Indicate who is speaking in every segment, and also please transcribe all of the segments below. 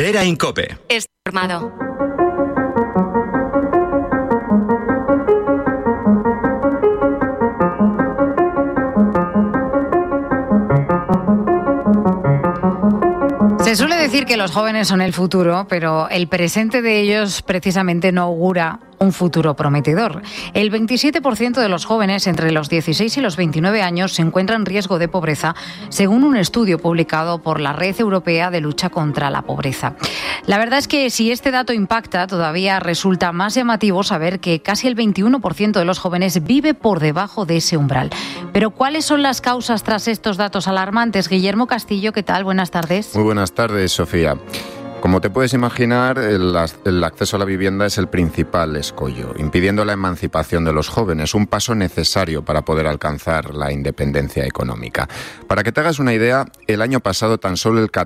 Speaker 1: Herrera en COPE.
Speaker 2: Está informado.
Speaker 3: Se suele decir que los jóvenes son el futuro, pero el presente de ellos precisamente no augura un futuro prometedor. El 27% de los jóvenes entre los 16 y los 29 años se encuentra en riesgo de pobreza, según un estudio publicado por la Red Europea de Lucha contra la Pobreza. La verdad es que si este dato impacta, todavía resulta más llamativo saber que casi el 21% de los jóvenes vive por debajo de ese umbral. Pero ¿cuáles son las causas tras estos datos alarmantes? Guillermo Castillo, ¿qué tal? Buenas tardes.
Speaker 4: Muy buenas tardes, Sofía. Como te puedes imaginar, el acceso a la vivienda es el principal escollo, impidiendo la emancipación de los jóvenes, un paso necesario para poder alcanzar la independencia económica. Para que te hagas una idea, el año pasado tan solo el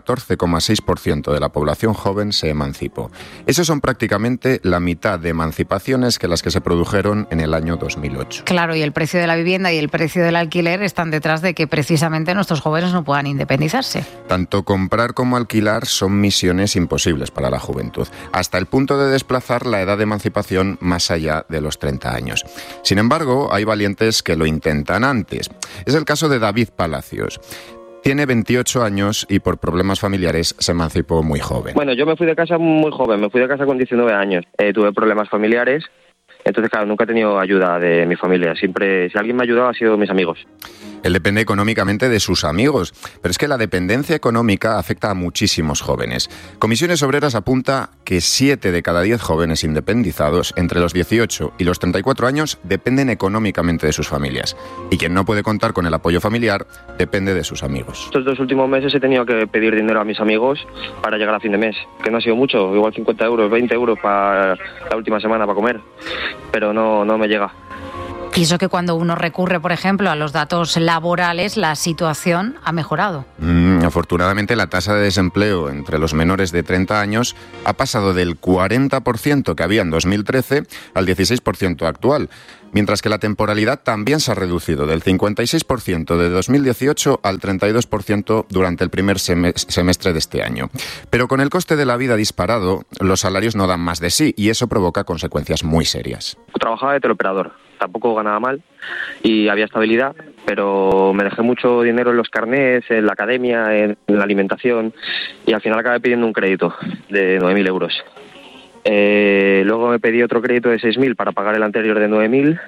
Speaker 4: 14,6% de la población joven se emancipó. Esos son prácticamente la mitad de emancipaciones que las que se produjeron en el año 2008.
Speaker 3: Claro, y el precio de la vivienda y el precio del alquiler están detrás de que precisamente nuestros jóvenes no puedan independizarse.
Speaker 4: Tanto comprar como alquilar son misiones imposibles para la juventud, hasta el punto de desplazar la edad de emancipación más allá de los 30 años. Sin embargo, hay valientes que lo intentan antes. Es el caso de David Palacios. Tiene 28 años y por problemas familiares se emancipó muy joven.
Speaker 5: Bueno, yo me fui de casa muy joven, me fui de casa con 19 años. Tuve problemas familiares, entonces claro, nunca he tenido ayuda de mi familia. Siempre, si alguien me ha ayudado, ha sido mis amigos.
Speaker 4: Él depende económicamente de sus amigos, pero es que la dependencia económica afecta a muchísimos jóvenes. Comisiones Obreras apunta que 7 de cada 10 jóvenes independizados entre los 18 y los 34 años dependen económicamente de sus familias. Y quien no puede contar con el apoyo familiar depende de sus amigos.
Speaker 5: Estos 2 últimos meses he tenido que pedir dinero a mis amigos para llegar a fin de mes, que no ha sido mucho, igual 50 euros, 20 euros para la última semana para comer, pero no me llega.
Speaker 3: Y eso que cuando uno recurre, por ejemplo, a los datos laborales, la situación ha mejorado.
Speaker 4: Afortunadamente, la tasa de desempleo entre los menores de 30 años ha pasado del 40% que había en 2013 al 16% actual, mientras que la temporalidad también se ha reducido del 56% de 2018 al 32% durante el primer semestre de este año. Pero con el coste de la vida disparado, los salarios no dan más de sí y eso provoca consecuencias muy serias.
Speaker 5: Trabajaba de teleoperador. Tampoco ganaba mal y había estabilidad, pero me dejé mucho dinero en los carnés, en la academia, en la alimentación y al final acabé pidiendo un crédito de 9.000 euros. Luego me pedí otro crédito de 6.000 para pagar el anterior de 9.000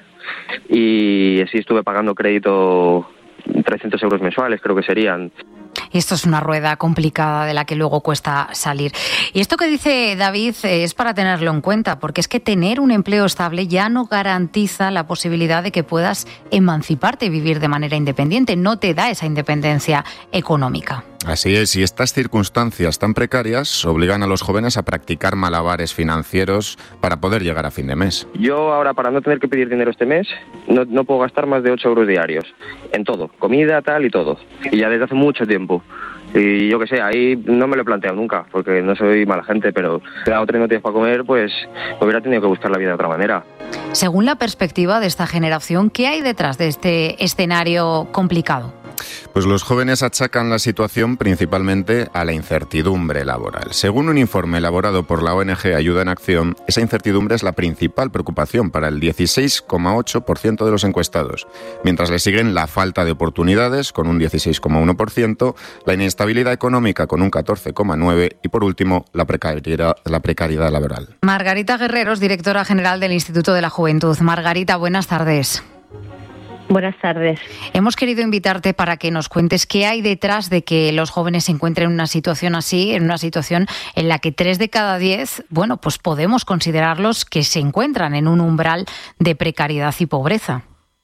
Speaker 5: y así estuve pagando crédito 300 euros mensuales, creo que serían.
Speaker 3: Y esto es una rueda complicada de la que luego cuesta salir. Y esto que dice David es para tenerlo en cuenta, porque es que tener un empleo estable ya no garantiza la posibilidad de que puedas emanciparte y vivir de manera independiente. No te da esa independencia económica.
Speaker 4: Así es, y estas circunstancias tan precarias obligan a los jóvenes a practicar malabares financieros para poder llegar a fin de mes.
Speaker 5: Yo ahora, para no tener que pedir dinero este mes, no puedo gastar más de 8 euros diarios, en todo, comida, tal y todo. Y ya desde hace mucho tiempo. Y yo qué sé, ahí no me lo he planteado nunca, porque no soy mala gente, pero si la otra no tienes para comer, pues hubiera tenido que buscar la vida de otra manera.
Speaker 3: Según la perspectiva de esta generación, ¿qué hay detrás de este escenario complicado?
Speaker 4: Pues los jóvenes achacan la situación principalmente a la incertidumbre laboral. Según un informe elaborado por la ONG Ayuda en Acción, esa incertidumbre es la principal preocupación para el 16,8% de los encuestados, mientras le siguen la falta de oportunidades con un 16,1%, la inestabilidad económica con un 14,9% y por último la precariedad laboral.
Speaker 3: Margarita Guerreros, directora general del Instituto de la Juventud. Margarita, buenas tardes.
Speaker 6: Buenas tardes.
Speaker 3: Hemos querido invitarte para que nos cuentes qué hay detrás de que los jóvenes se encuentren en una situación así, en una situación en la que 3 de cada 10, bueno, pues podemos considerarlos que se encuentran en un umbral de precariedad y pobreza.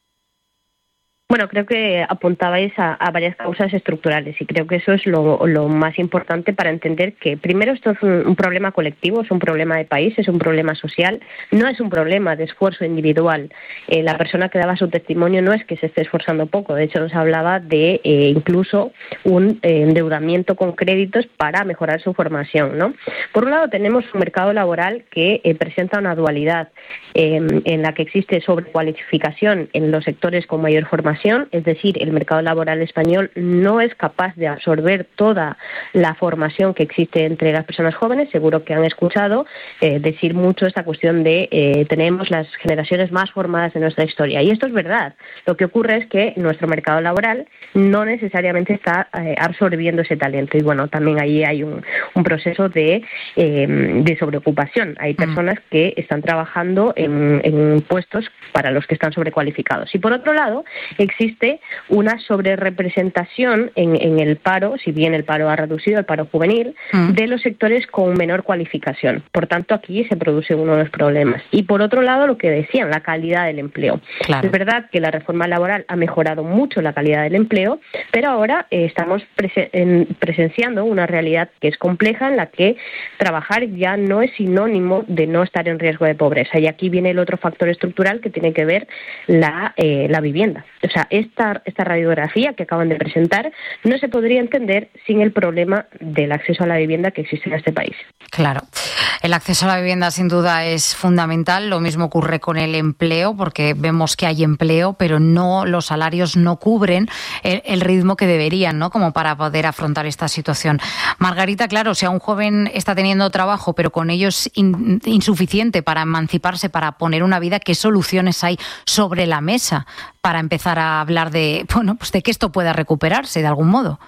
Speaker 6: Bueno, creo que apuntabais a varias causas estructurales y creo que eso es lo más importante para entender que primero esto es un problema colectivo, es un problema de país, es un problema social, no es un problema de esfuerzo individual. La persona que daba su testimonio no es que se esté esforzando poco, de hecho nos hablaba de incluso un endeudamiento con créditos para mejorar su formación, ¿no? Por un lado tenemos un mercado laboral que presenta una dualidad en la que existe sobrecualificación en los sectores con mayor formación formación, es decir, el mercado laboral español no es capaz de absorber toda la formación que existe entre las personas jóvenes. Seguro que han escuchado decir mucho esta cuestión de tenemos las generaciones más formadas de nuestra historia. Y esto es verdad. Lo que ocurre es que nuestro mercado laboral no necesariamente está absorbiendo ese talento. Y bueno, también ahí hay un proceso de sobreocupación. Hay personas que están trabajando en puestos para los que están sobrecualificados. Y por otro lado, existe una sobrerepresentación en el paro, si bien el paro ha reducido, el paro juvenil, de los sectores con menor cualificación. Por tanto, aquí se produce uno de los problemas. Y por otro lado, lo que decían, la calidad del empleo. Claro. Es verdad que la reforma laboral ha mejorado mucho la calidad del empleo, pero ahora estamos presenciando una realidad que es compleja, en la que trabajar ya no es sinónimo de no estar en riesgo de pobreza. Y aquí viene el otro factor estructural que tiene que ver la vivienda. O sea, esta radiografía que acaban de presentar no se podría entender sin el problema del acceso a la vivienda que existe en este país.
Speaker 3: Claro. El acceso a la vivienda sin duda es fundamental. Lo mismo ocurre con el empleo, porque vemos que hay empleo, pero los salarios no cubren el ritmo que deberían, ¿no? Como para poder afrontar esta situación. Margarita, claro, si a un joven está teniendo trabajo, pero con ello es insuficiente para emanciparse, para poner una vida, ¿qué soluciones hay sobre la mesa para empezar a hablar de que esto pueda recuperarse de algún modo?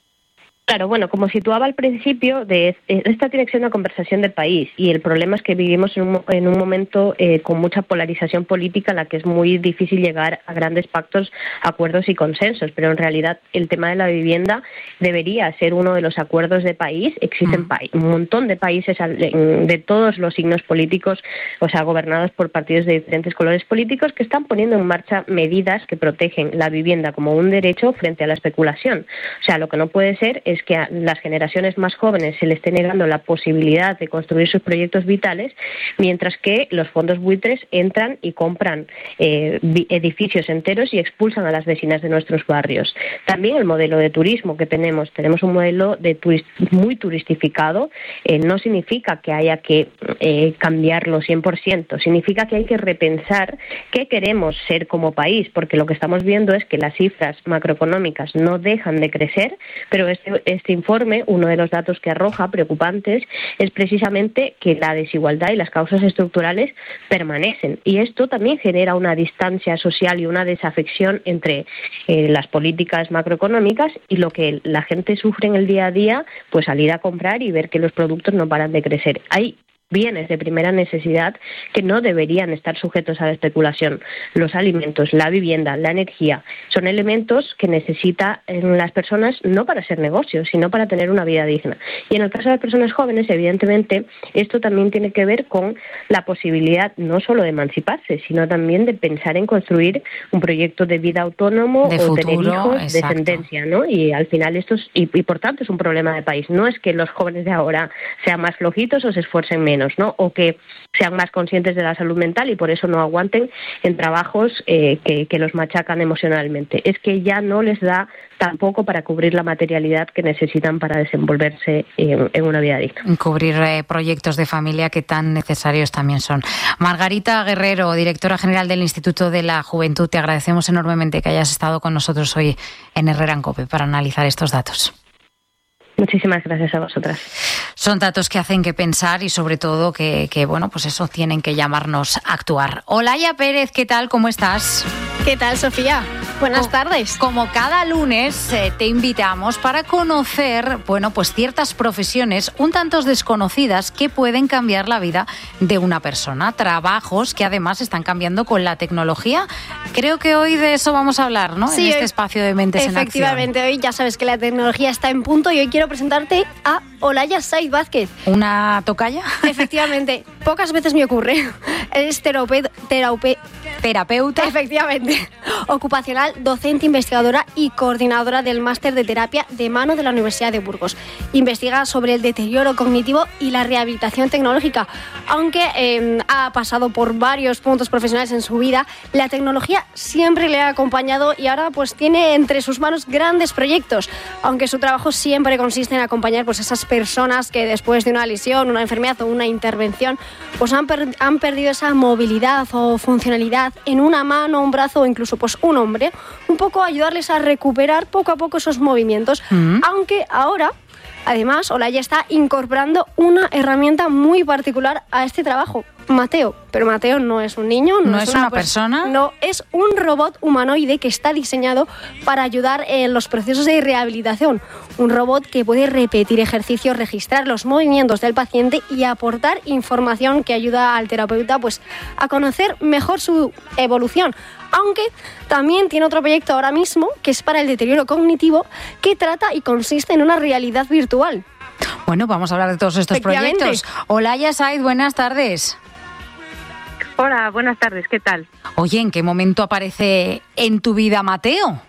Speaker 6: Claro, bueno, como situaba al principio, esta tiene que ser una conversación de país, y el problema es que vivimos en un momento con mucha polarización política, en la que es muy difícil llegar a grandes pactos, acuerdos y consensos, pero en realidad el tema de la vivienda debería ser uno de los acuerdos de país. Existen un montón de países de todos los signos políticos, o sea, gobernados por partidos de diferentes colores políticos, que están poniendo en marcha medidas que protegen la vivienda como un derecho frente a la especulación. O sea, lo que no puede ser es que a las generaciones más jóvenes se les esté negando la posibilidad de construir sus proyectos vitales, mientras que los fondos buitres entran y compran edificios enteros y expulsan a las vecinas de nuestros barrios. También el modelo de turismo que tenemos un modelo muy turistificado. No significa que haya que cambiarlo 100%, significa que hay que repensar qué queremos ser como país, porque lo que estamos viendo es que las cifras macroeconómicas no dejan de crecer, pero este informe, uno de los datos que arroja preocupantes, es precisamente que la desigualdad y las causas estructurales permanecen. Y esto también genera una distancia social y una desafección entre las políticas macroeconómicas y lo que la gente sufre en el día a día, pues al ir a comprar y ver que los productos no paran de crecer. Hay bienes de primera necesidad que no deberían estar sujetos a la especulación. Los alimentos, la vivienda, la energía, son elementos que necesitan las personas no para hacer negocios, sino para tener una vida digna. Y en el caso de las personas jóvenes, evidentemente, esto también tiene que ver con la posibilidad no solo de emanciparse, sino también de pensar en construir un proyecto de vida autónomo
Speaker 3: de
Speaker 6: o
Speaker 3: futuro,
Speaker 6: tener hijos,
Speaker 3: exacto.
Speaker 6: Descendencia, ¿no? Y al final esto y por tanto es un problema de país. No es que los jóvenes de ahora sean más flojitos o se esfuercen menos, ¿no? O que sean más conscientes de la salud mental y por eso no aguanten en trabajos que los machacan emocionalmente. Es que ya no les da tampoco para cubrir la materialidad que necesitan para desenvolverse en una vida digna.
Speaker 3: Cubrir proyectos de familia que tan necesarios también son. Margarita Guerrero, directora general del Instituto de la Juventud, te agradecemos enormemente que hayas estado con nosotros hoy en Herrera en COPE para analizar estos datos.
Speaker 6: Muchísimas gracias a vosotras.
Speaker 3: Son datos que hacen que pensar y sobre todo que pues eso, tienen que llamarnos a actuar. Olaya Pérez, ¿qué tal? ¿Cómo estás?
Speaker 1: ¿Qué tal, Sofía? Buenas tardes.
Speaker 3: Como cada lunes te invitamos para conocer, pues ciertas profesiones un tanto desconocidas que pueden cambiar la vida de una persona. Trabajos que además están cambiando con la tecnología. Creo que hoy de eso vamos a hablar, ¿no? Sí, en este espacio de Mentes en Acción.
Speaker 1: Efectivamente, hoy ya sabes que la tecnología está en punto y hoy quiero presentarte a Olaya Saiz Vázquez.
Speaker 3: ¿Una tocaya?
Speaker 1: Efectivamente, pocas veces me ocurre. Es terapeuta. Efectivamente. Ocupacional, docente, investigadora y coordinadora del máster de terapia de mano de la Universidad de Burgos. Investiga sobre el deterioro cognitivo y la rehabilitación tecnológica. Aunque ha pasado por varios puntos profesionales en su vida, la tecnología siempre le ha acompañado y ahora pues tiene entre sus manos grandes proyectos. Aunque su trabajo siempre consiste en acompañar pues esas personas que después de una lesión, una enfermedad o una intervención pues han perdido esa movilidad o funcionalidad movilidad en una mano, un brazo o incluso pues un hombro, un poco ayudarles a recuperar poco a poco esos movimientos, aunque ahora además Olaya está incorporando una herramienta muy particular a este trabajo, Mateo. Pero Mateo no es un niño,
Speaker 3: no es una persona.
Speaker 1: No, es un robot humanoide que está diseñado para ayudar en los procesos de rehabilitación. Un robot que puede repetir ejercicios, registrar los movimientos del paciente y aportar información que ayuda al terapeuta pues, a conocer mejor su evolución. Aunque también tiene otro proyecto ahora mismo que es para el deterioro cognitivo, que trata y consiste en una realidad virtual.
Speaker 3: Bueno, vamos a hablar de todos estos proyectos. Olaya Said, buenas tardes.
Speaker 2: Hola, buenas tardes, ¿qué tal?
Speaker 3: Oye, ¿en qué momento aparece en tu vida Mateo?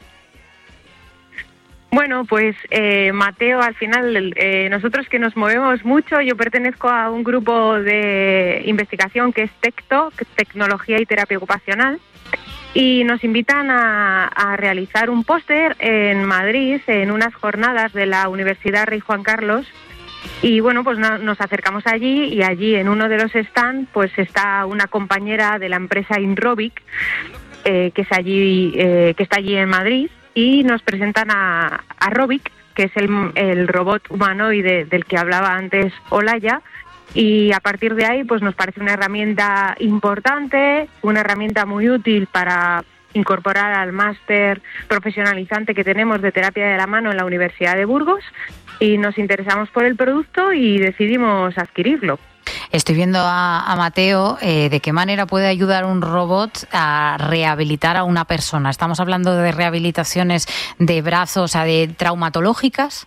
Speaker 2: Bueno, pues Mateo, al final, nosotros que nos movemos mucho, yo pertenezco a un grupo de investigación que es TECTO, Tecnología y Terapia Ocupacional, y nos invitan a realizar un póster en Madrid en unas jornadas de la Universidad Rey Juan Carlos. Y bueno, pues nos acercamos allí y allí en uno de los stands pues está una compañera de la empresa Inrobic que está allí en Madrid, y nos presentan a Robic, que es el robot humanoide del que hablaba antes Olaya. Y a partir de ahí pues nos parece una herramienta importante, una herramienta muy útil para incorporar al máster profesionalizante que tenemos de terapia de la mano en la Universidad de Burgos, y nos interesamos por el producto y decidimos adquirirlo.
Speaker 3: Estoy viendo a Mateo de qué manera puede ayudar un robot a rehabilitar a una persona. ¿Estamos hablando de rehabilitaciones de brazos, o sea, de traumatológicas?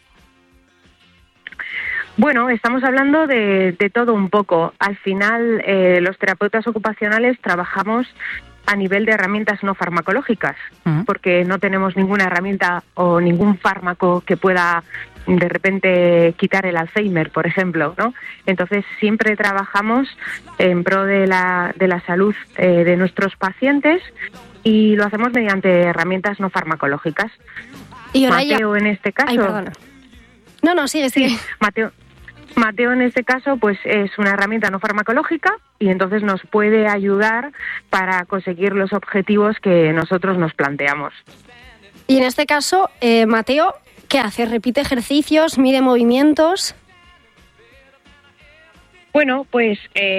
Speaker 2: Bueno, estamos hablando de todo un poco. Al final, los terapeutas ocupacionales trabajamos a nivel de herramientas no farmacológicas, porque no tenemos ninguna herramienta o ningún fármaco que pueda de repente quitar el Alzheimer, por ejemplo, ¿no? Entonces siempre trabajamos en pro de la salud de nuestros pacientes, y lo hacemos mediante herramientas no farmacológicas.
Speaker 1: Y
Speaker 2: Mateo, en este caso...
Speaker 1: Ay, perdona. No, sigue.
Speaker 2: Sí, Mateo en este caso pues es una herramienta no farmacológica, y entonces nos puede ayudar para conseguir los objetivos que nosotros nos planteamos.
Speaker 1: Y en este caso, Mateo, ¿qué hace? ¿Repite ejercicios? ¿Mide movimientos?
Speaker 2: Bueno, pues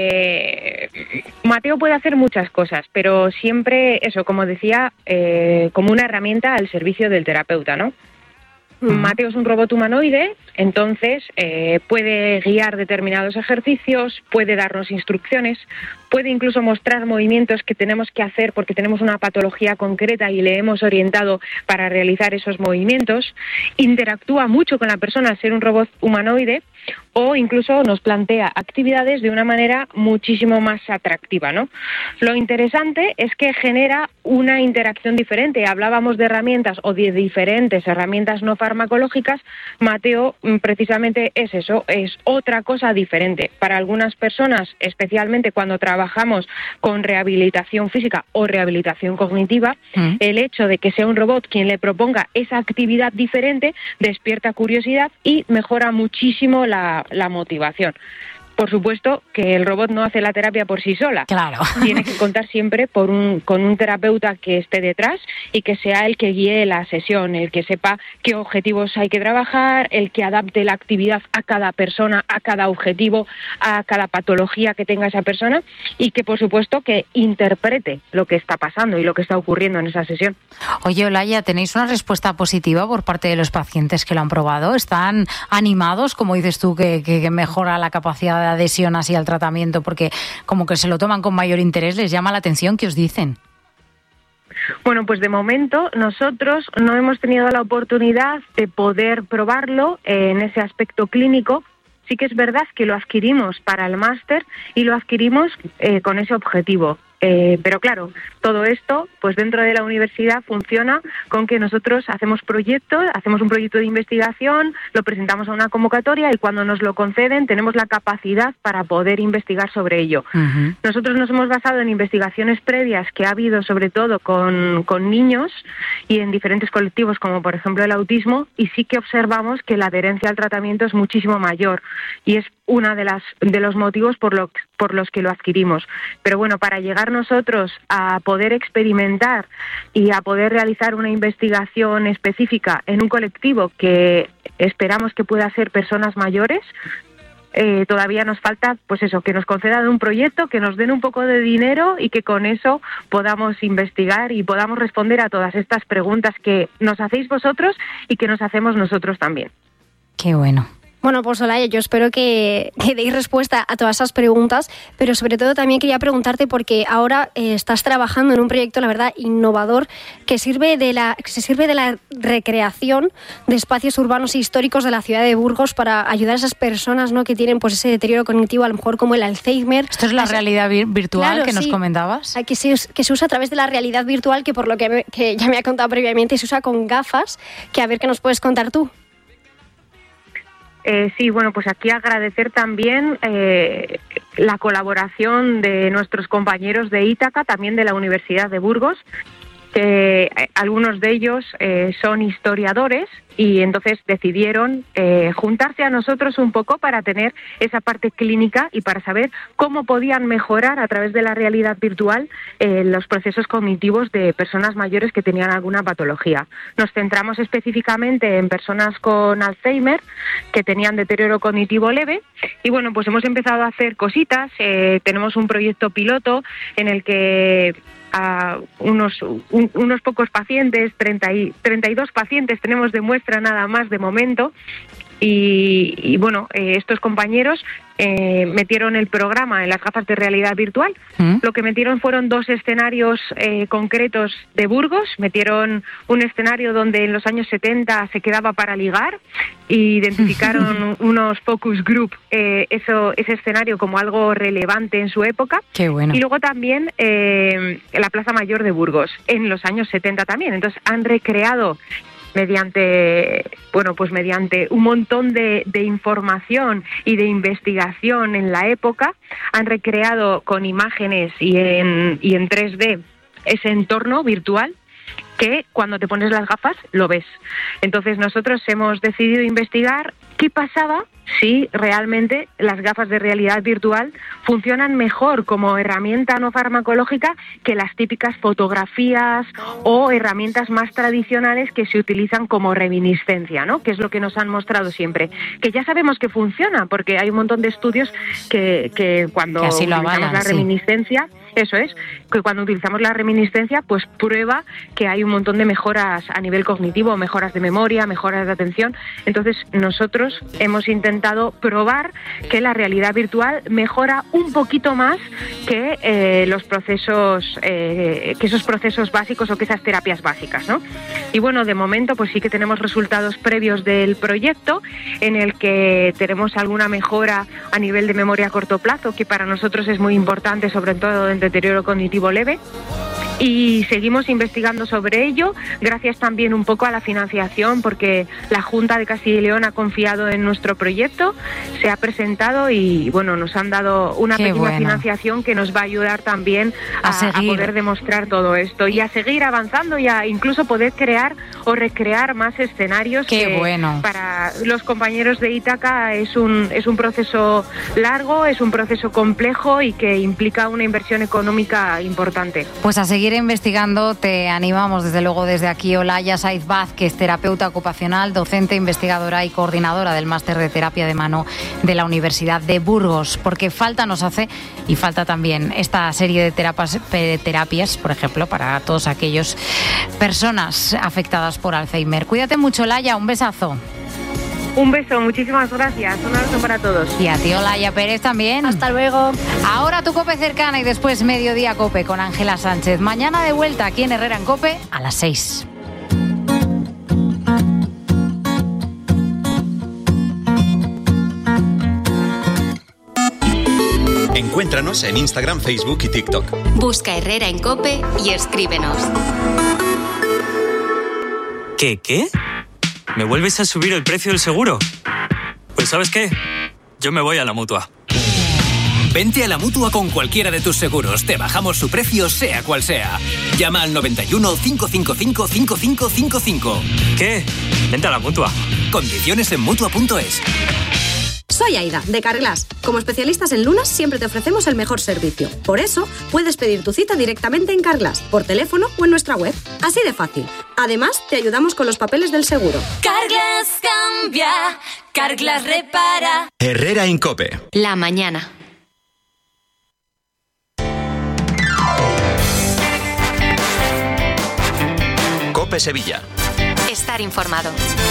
Speaker 2: Mateo puede hacer muchas cosas, pero siempre eso, como decía, como una herramienta al servicio del terapeuta, ¿no? Mateo es un robot humanoide, entonces puede guiar determinados ejercicios, puede darnos instrucciones, puede incluso mostrar movimientos que tenemos que hacer porque tenemos una patología concreta y le hemos orientado para realizar esos movimientos. Interactúa mucho con la persona al ser un robot humanoide, o incluso nos plantea actividades de una manera muchísimo más atractiva, ¿no? Lo interesante es que genera una interacción diferente. Hablábamos de herramientas o de diferentes herramientas no farmacológicas. Mateo precisamente es eso, es otra cosa diferente. Para algunas personas, especialmente cuando trabajamos con rehabilitación física o rehabilitación cognitiva, el hecho de que sea un robot quien le proponga esa actividad diferente despierta curiosidad y mejora muchísimo la motivación. Por supuesto que el robot no hace la terapia por sí sola.
Speaker 3: Claro.
Speaker 2: Tiene que contar siempre con un terapeuta que esté detrás y que sea el que guíe la sesión, el que sepa qué objetivos hay que trabajar, el que adapte la actividad a cada persona, a cada objetivo, a cada patología que tenga esa persona, y que por supuesto que interprete lo que está pasando y lo que está ocurriendo en esa sesión.
Speaker 3: Oye, Olaya, ¿tenéis una respuesta positiva por parte de los pacientes que lo han probado? ¿Están animados, como dices tú, que mejora la capacidad de adhesión así al tratamiento, porque como que se lo toman con mayor interés? ¿Les llama la atención? ¿Qué os dicen?
Speaker 2: Bueno, pues de momento nosotros no hemos tenido la oportunidad de poder probarlo en ese aspecto clínico. Sí que es verdad que lo adquirimos para el máster y lo adquirimos con ese objetivo. Pero claro, todo esto, pues dentro de la universidad funciona con que nosotros hacemos un proyecto de investigación, lo presentamos a una convocatoria y cuando nos lo conceden tenemos la capacidad para poder investigar sobre ello. Nosotros nos hemos basado en investigaciones previas que ha habido sobre todo con niños y en diferentes colectivos como por ejemplo el autismo, y sí que observamos que la adherencia al tratamiento es muchísimo mayor, y es una de los motivos por los que lo adquirimos. Pero bueno, para llegar nosotros a poder experimentar y a poder realizar una investigación específica en un colectivo que esperamos que pueda ser personas mayores, todavía nos falta, pues eso, que nos concedan un proyecto, que nos den un poco de dinero y que con eso podamos investigar y podamos responder a todas estas preguntas que nos hacéis vosotros y que nos hacemos nosotros también.
Speaker 3: Qué bueno.
Speaker 1: Bueno, pues Olaya, yo espero que deis respuesta a todas esas preguntas, pero sobre todo también quería preguntarte porque ahora estás trabajando en un proyecto, la verdad, innovador que se sirve de la recreación de espacios urbanos e históricos de la ciudad de Burgos para ayudar a esas personas, ¿no?, que tienen pues ese deterioro cognitivo, a lo mejor como el Alzheimer.
Speaker 3: ¿Esto es la realidad virtual, claro, que nos comentabas?
Speaker 1: Que se usa a través de la realidad virtual, que por lo que ya me ha contado previamente, se usa con gafas, que a ver qué nos puedes contar tú.
Speaker 2: Sí, bueno, pues aquí agradecer también la colaboración de nuestros compañeros de Ítaca, también de la Universidad de Burgos, que algunos de ellos son historiadores y entonces decidieron juntarse a nosotros un poco para tener esa parte clínica y para saber cómo podían mejorar a través de la realidad virtual los procesos cognitivos de personas mayores que tenían alguna patología. Nos centramos específicamente en personas con Alzheimer que tenían deterioro cognitivo leve y bueno, pues hemos empezado a hacer cositas. Tenemos un proyecto piloto en el que a unos pocos pacientes, 32 pacientes tenemos de muestra nada más de momento y bueno, estos compañeros metieron el programa en las gafas de realidad virtual. Lo que metieron fueron 2 escenarios concretos de Burgos. Metieron un escenario donde en los años 70 se quedaba para ligar y identificaron unos focus group ese escenario como algo relevante en su época.
Speaker 3: Qué bueno.
Speaker 2: Y luego también la Plaza Mayor de Burgos en los años 70 también. Entonces han recreado mediante un montón de información y de investigación en la época, han recreado con imágenes y en 3D ese entorno virtual que cuando te pones las gafas lo ves. Entonces nosotros hemos decidido investigar qué pasaba si realmente las gafas de realidad virtual funcionan mejor como herramienta no farmacológica que las típicas fotografías o herramientas más tradicionales que se utilizan como reminiscencia, ¿no?, que es lo que nos han mostrado siempre. Que ya sabemos que funciona, porque hay un montón de estudios que cuando utilizamos la reminiscencia, eso es, que cuando utilizamos la reminiscencia, pues prueba que hay un montón de mejoras a nivel cognitivo, mejoras de memoria, mejoras de atención. Entonces nosotros hemos intentado probar que la realidad virtual mejora un poquito más que los procesos, que esos procesos básicos o que esas terapias básicas, ¿no? Y bueno, de momento pues sí que tenemos resultados previos del proyecto en el que tenemos alguna mejora a nivel de memoria a corto plazo, que para nosotros es muy importante, sobre todo en deterioro cognitivo leve. Y seguimos investigando sobre ello, gracias también un poco a la financiación, porque la Junta de Castilla y León ha confiado en nuestro proyecto, se ha presentado y bueno, nos han dado una pequeña financiación que nos va a ayudar también a poder demostrar todo esto y a seguir avanzando y a incluso poder crear o recrear más escenarios. Para los compañeros de Ítaca es un proceso largo, es un proceso complejo y que implica una inversión económica importante.
Speaker 3: Pues a seguir investigando, te animamos desde luego desde aquí. Olaya Saiz Vázquez, terapeuta ocupacional, docente, investigadora y coordinadora del máster de terapia de mano de la Universidad de Burgos, porque falta nos hace y falta también esta serie de terapias, por ejemplo, para todos aquellos personas afectadas por Alzheimer. Cuídate mucho, Olaya, un besazo.
Speaker 2: Un beso, muchísimas gracias. Un abrazo para todos.
Speaker 3: Y a ti, Olaya Pérez, también.
Speaker 1: Hasta luego.
Speaker 3: Ahora tu COPE cercana y después Mediodía COPE con Ángela Sánchez. Mañana de vuelta aquí en Herrera en COPE a las 6.
Speaker 7: Encuéntranos en Instagram, Facebook y TikTok.
Speaker 8: Busca Herrera en COPE y escríbenos.
Speaker 9: ¿Qué? ¿Me vuelves a subir el precio del seguro? Pues ¿sabes qué? Yo me voy a la Mutua.
Speaker 10: Vente a la Mutua con cualquiera de tus seguros. Te bajamos su precio, sea cual sea. Llama al 91 555 5555.
Speaker 9: ¿Qué? Vente a la Mutua.
Speaker 10: Condiciones en Mutua.es.
Speaker 11: Soy Aida, de Carglass. Como especialistas en lunas, siempre te ofrecemos el mejor servicio. Por eso, puedes pedir tu cita directamente en Carglass, por teléfono o en nuestra web. Así de fácil. Además, te ayudamos con los papeles del seguro.
Speaker 8: Carglass cambia, Carglass repara.
Speaker 7: Herrera en COPE.
Speaker 8: La mañana.
Speaker 7: COPE Sevilla.
Speaker 8: Estar informado.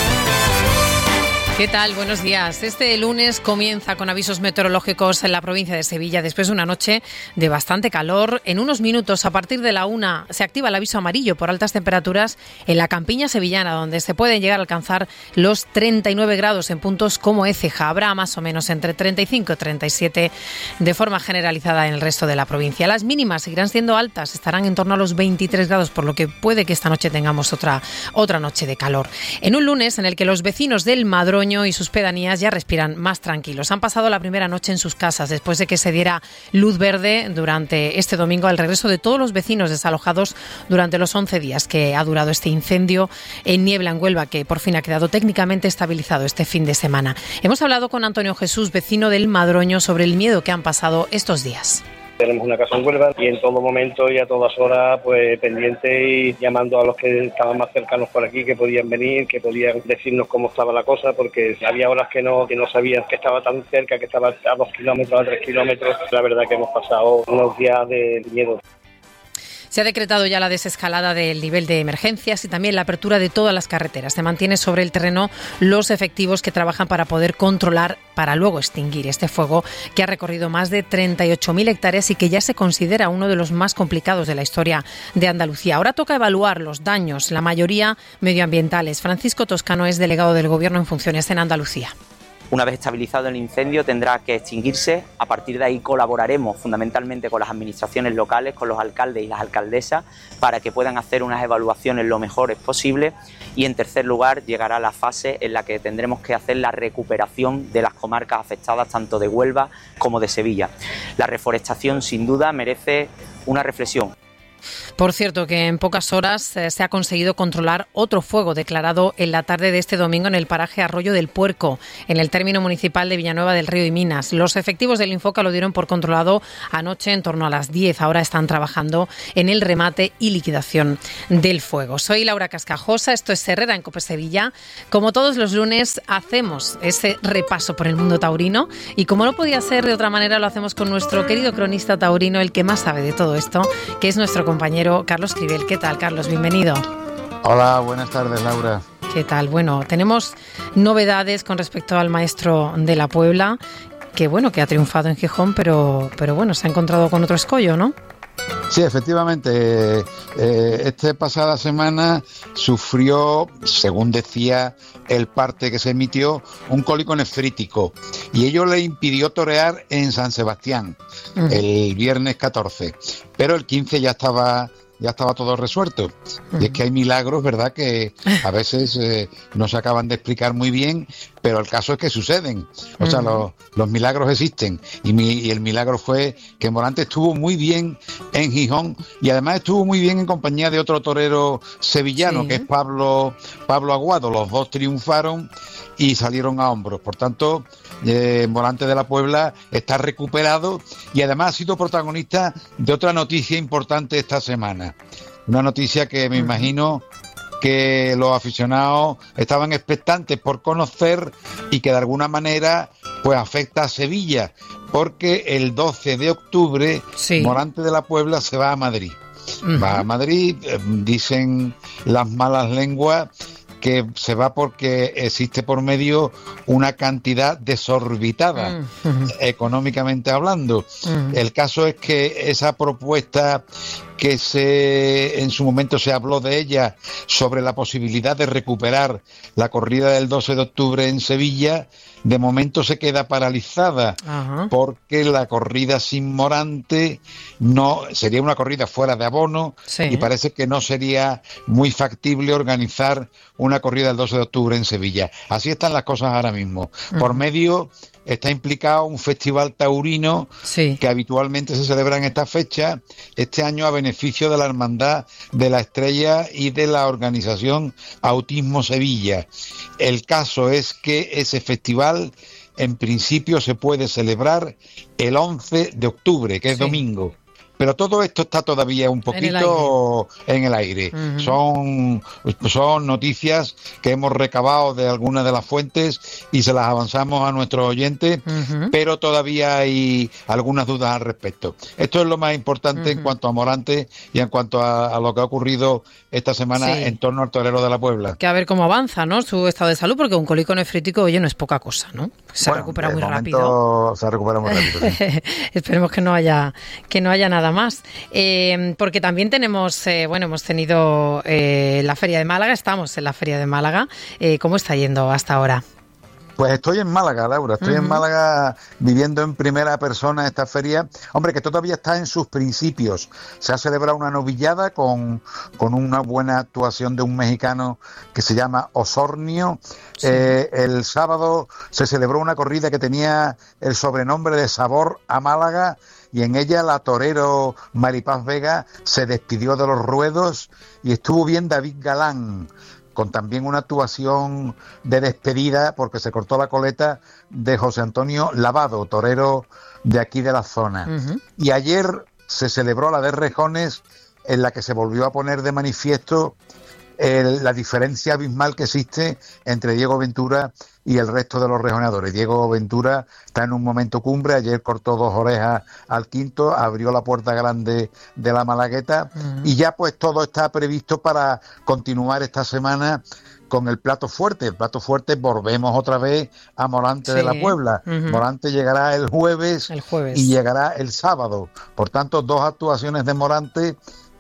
Speaker 12: ¿Qué tal? Buenos días. Este lunes comienza con avisos meteorológicos en la provincia de Sevilla después de una noche de bastante calor. En unos minutos, a partir de la 1, se activa el aviso amarillo por altas temperaturas en la campiña sevillana, donde se pueden llegar a alcanzar los 39 grados en puntos como Écija. Habrá más o menos entre 35 y 37 de forma generalizada en el resto de la provincia. Las mínimas seguirán siendo altas, estarán en torno a los 23 grados, por lo que puede que esta noche tengamos otra noche de calor. En un lunes en el que los vecinos del Madroño y sus pedanías ya respiran más tranquilos. Han pasado la primera noche en sus casas después de que se diera luz verde durante este domingo al regreso de todos los vecinos desalojados durante los 11 días que ha durado este incendio en Niebla, en Huelva, que por fin ha quedado técnicamente estabilizado este fin de semana. Hemos hablado con Antonio Jesús, vecino del Madroño, sobre el miedo que han pasado estos días.
Speaker 13: Tenemos una casa en Huelva y en todo momento y a todas horas pues pendiente y llamando a los que estaban más cercanos por aquí, que podían venir, que podían decirnos cómo estaba la cosa, porque había horas que no sabían que estaba tan cerca, que estaba a 2 kilómetros, a 3 kilómetros. La verdad que hemos pasado unos días de miedo.
Speaker 12: Se ha decretado ya la desescalada del nivel de emergencias y también la apertura de todas las carreteras. Se mantiene sobre el terreno los efectivos que trabajan para poder controlar, para luego extinguir este fuego que ha recorrido más de 38.000 hectáreas y que ya se considera uno de los más complicados de la historia de Andalucía. Ahora toca evaluar los daños, la mayoría medioambientales. Francisco Toscano es delegado del Gobierno en funciones en Andalucía.
Speaker 14: Una vez estabilizado el incendio tendrá que extinguirse. A partir de ahí colaboraremos fundamentalmente con las administraciones locales, con los alcaldes y las alcaldesas, para que puedan hacer unas evaluaciones lo mejores posible. Y en tercer lugar llegará la fase en la que tendremos que hacer la recuperación de las comarcas afectadas tanto de Huelva como de Sevilla. La reforestación sin duda merece una reflexión.
Speaker 12: Por cierto, que en pocas horas se ha conseguido controlar otro fuego declarado en la tarde de este domingo en el paraje Arroyo del Puerco, en el término municipal de Villanueva del Río y Minas. Los efectivos del Infoca lo dieron por controlado anoche en torno a las 10. Ahora están trabajando en el remate y liquidación del fuego. Soy Laura Cascajosa, esto es Herrera en COPE Sevilla. Como todos los lunes hacemos ese repaso por el mundo taurino y como no podía ser de otra manera lo hacemos con nuestro querido cronista taurino, el que más sabe de todo esto, que es nuestro compañero Carlos Cribel. ¿Qué tal, Carlos? Bienvenido.
Speaker 15: Hola, buenas tardes, Laura.
Speaker 12: ¿Qué tal? Bueno, tenemos novedades con respecto al maestro de la Puebla, que ha triunfado en Gijón, pero bueno, se ha encontrado con otro escollo, ¿no?
Speaker 15: Sí, efectivamente. Esta pasada semana sufrió, según decía el parte que se emitió, un cólico nefrítico y ello le impidió torear en San Sebastián el viernes 14, pero el 15 ya estaba todo resuelto. Y es que hay milagros, ¿verdad?, que a veces no se acaban de explicar muy bien, pero el caso es que suceden. O sea, los milagros existen. Y el milagro fue que Morante estuvo muy bien en Gijón y además estuvo muy bien en compañía de otro torero sevillano, que es Pablo Aguado. Los dos triunfaron y salieron a hombros. Por tanto, Morante de la Puebla está recuperado y además ha sido protagonista de otra noticia importante esta semana. Una noticia que me imagino que los aficionados estaban expectantes por conocer y que de alguna manera pues afecta a Sevilla, porque el 12 de octubre Morante de la Puebla se va a Madrid. Va a Madrid, dicen las malas lenguas que se va porque existe por medio una cantidad desorbitada, económicamente hablando. El caso es que esa propuesta que en su momento se habló de ella sobre la posibilidad de recuperar la corrida del 12 de octubre en Sevilla, de momento se queda paralizada. Porque la corrida sin Morante no sería una corrida fuera de abono y parece que no sería muy factible organizar una corrida del 12 de octubre en Sevilla. Así están las cosas ahora mismo. Por medio está implicado un festival taurino que habitualmente se celebra en esta fecha, este año a beneficio de la Hermandad de la Estrella y de la organización Autismo Sevilla. El caso es que ese festival en principio se puede celebrar el 11 de octubre, que es domingo. Pero todo esto está todavía un poquito en el aire. Uh-huh. Son noticias que hemos recabado de algunas de las fuentes y se las avanzamos a nuestros oyentes, uh-huh, pero todavía hay algunas dudas al respecto. Esto es lo más importante, uh-huh, en cuanto a Morante y en cuanto a lo que ha ocurrido esta semana, sí, en torno al torero de la Puebla.
Speaker 12: Que a ver cómo avanza, ¿no?, su estado de salud, porque un cólico nefrítico, oye, no es poca cosa, ¿no? Se recupera muy rápido.
Speaker 15: Se recupera muy rápido. Sí.
Speaker 12: Esperemos que no haya nada más. Porque también tenemos, hemos tenido la Feria de Málaga, estamos en la Feria de Málaga. ¿Cómo está yendo hasta ahora?
Speaker 15: Pues estoy en Málaga, Laura, estoy en Málaga viviendo en primera persona esta feria. Hombre, que todavía está en sus principios. Se ha celebrado una novillada con una buena actuación de un mexicano que se llama Osornio. Sí. El sábado se celebró una corrida que tenía el sobrenombre de Sabor a Málaga, y en ella la torero Maripaz Vega se despidió de los ruedos y estuvo bien David Galán, con también una actuación de despedida, porque se cortó la coleta, de José Antonio Lavado, torero de aquí de la zona. Uh-huh. Y ayer se celebró la de Rejones, en la que se volvió a poner de manifiesto la diferencia abismal que existe entre Diego Ventura y el resto de los rejoneadores. Diego Ventura está en un momento cumbre, ayer cortó 2 orejas al quinto, abrió la puerta grande de la Malagueta, y ya pues todo está previsto para continuar esta semana con el plato fuerte. El plato fuerte, volvemos otra vez a Morante, sí, de la Puebla. Uh-huh. Morante llegará el jueves y llegará el sábado. Por tanto, 2 actuaciones de Morante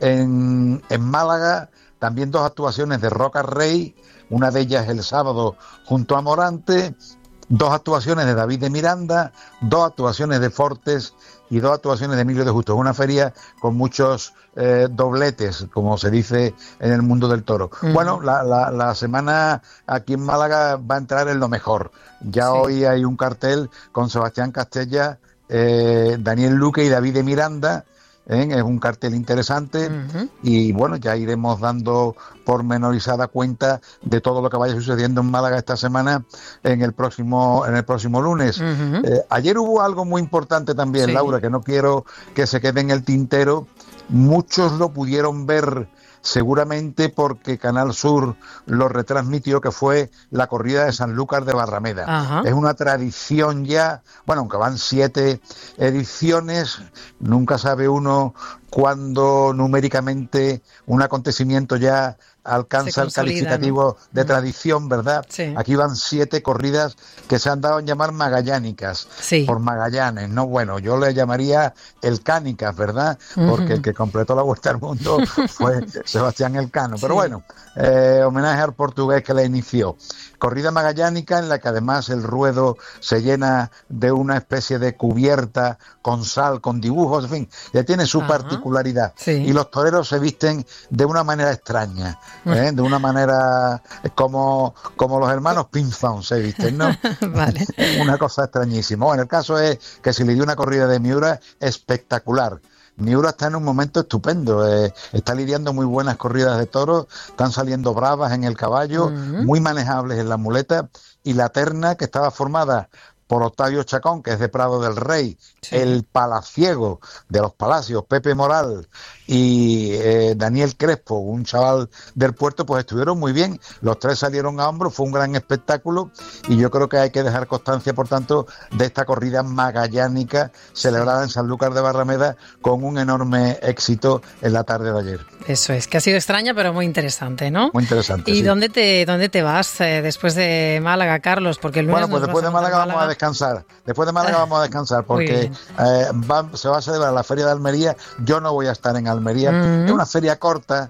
Speaker 15: en Málaga. También 2 actuaciones de Roca Rey, una de ellas el sábado junto a Morante, 2 actuaciones de David de Miranda, 2 actuaciones de Fortes y 2 actuaciones de Emilio de Justo. Es una feria con muchos dobletes, como se dice en el mundo del toro. Uh-huh. Bueno, la semana aquí en Málaga va a entrar en lo mejor. Ya sí, hoy hay un cartel con Sebastián Castella, Daniel Luque y David de Miranda. Es un cartel interesante, uh-huh, y bueno, ya iremos dando pormenorizada cuenta de todo lo que vaya sucediendo en Málaga esta semana en el próximo lunes. Uh-huh. Ayer hubo algo muy importante también, sí, Laura, que no quiero que se quede en el tintero. Muchos lo pudieron ver seguramente porque Canal Sur lo retransmitió, que fue la corrida de Sanlúcar de Barrameda. Ajá. Es una tradición ya, bueno, aunque van 7 ediciones, nunca sabe uno cuándo numéricamente un acontecimiento ya alcanza el calificativo, ¿no?, de tradición, ¿verdad? Sí. Aquí van 7 corridas que se han dado en llamar magallánicas, sí, por Magallanes, ¿no? Bueno, yo le llamaría el Cánicas, ¿verdad? Porque el que completó la Vuelta al Mundo fue Sebastián Elcano. Pero sí, bueno, homenaje al portugués que la inició. Corrida magallánica en la que además el ruedo se llena de una especie de cubierta con sal, con dibujos, en fin, ya tiene su particularidad. Sí. Y los toreros se visten de una manera extraña, de una manera como los hermanos Pinzón se visten, ¿no? Vale. Una cosa extrañísima. Bueno, el caso es que se le dio una corrida de Miura espectacular. Miura está en un momento estupendo, está lidiando muy buenas corridas de toros, están saliendo bravas en el caballo, muy manejables en la muleta, y la terna, que estaba formada por Octavio Chacón, que es de Prado del Rey, sí, el palaciego de los Palacios, Pepe Moral, y Daniel Crespo, un chaval del puerto, pues estuvieron muy bien. Los 3 salieron a hombros, fue un gran espectáculo, y yo creo que hay que dejar constancia, por tanto, de esta corrida magallánica celebrada en Sanlúcar de Barrameda con un enorme éxito en la tarde de ayer.
Speaker 12: Eso es, que ha sido extraña pero muy interesante, ¿no?
Speaker 15: Muy interesante.
Speaker 12: ¿Y
Speaker 15: sí,
Speaker 12: dónde te vas después de Málaga, Carlos? Porque el lunes
Speaker 15: bueno, pues después de Málaga vamos a descansar. Después de Málaga vamos a descansar porque se va a celebrar la Feria de Almería. Yo no voy a estar en Almería. Es una feria corta.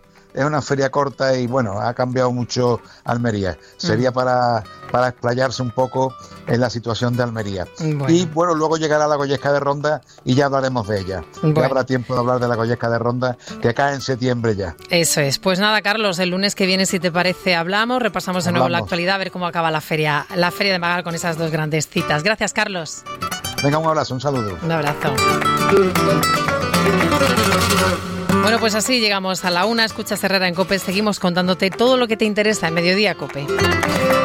Speaker 15: Y bueno, ha cambiado mucho Almería. Sería para explayarse un poco en la situación de Almería. Bueno. Y bueno, luego llegará la Goyesca de Ronda y ya hablaremos de ella. Bueno. Ya habrá tiempo de hablar de la Goyesca de Ronda, que cae en septiembre ya.
Speaker 12: Eso es. Pues nada, Carlos, el lunes que viene, si te parece, repasamos de nuevo la actualidad, a ver cómo acaba la feria de Málaga con esas 2 grandes citas. Gracias, Carlos.
Speaker 15: Venga, un abrazo, un saludo.
Speaker 12: Un abrazo. Bueno, pues así llegamos a la 1. Escuchas Herrera en COPE. Seguimos contándote todo lo que te interesa en Mediodía COPE.